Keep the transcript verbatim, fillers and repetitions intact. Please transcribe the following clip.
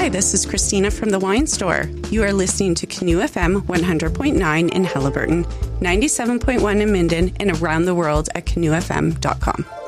Hi, this is Christina from the Wine Store. You are listening to Canoe F M one hundred point nine in Haliburton, ninety-seven point one in Minden, and around the world at canoe f m dot com.